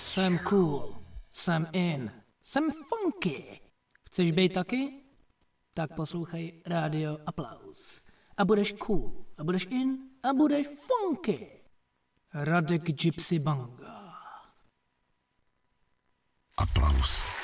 Jsem cool, jsem in, jsem funky. Chceš být taky? Tak poslouchej Rádio Aplaus. A budeš cool, a budeš in, a budeš funky. Radek Gypsy Banga. Aplaus.